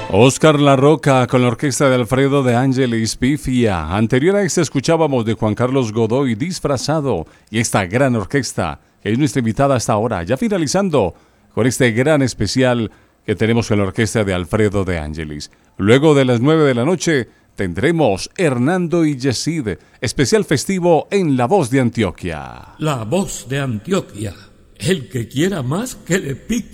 Óscar La Roca con la orquesta de Alfredo de Ángelis Pifia. Anterior a este escuchábamos de Juan Carlos Godoy Disfrazado y esta gran orquesta que es nuestra invitada hasta ahora, ya finalizando con este gran especial que tenemos con la orquesta de Alfredo de Ángelis. Luego de las 9 de la noche tendremos Hernando y Yesid, especial festivo en La Voz de Antioquia. La Voz de Antioquia. El que quiera más que le pique.